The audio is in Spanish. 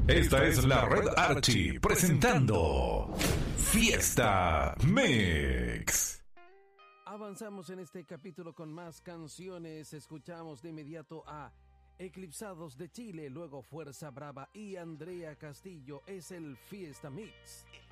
Esta es la Red Archie presentando Fiesta Mix. Avanzamos en este capítulo con más canciones. Escuchamos de inmediato a Eclipsados de Chile, luego Fuerza Brava y Andrea Castillo. Es el Fiesta Mix.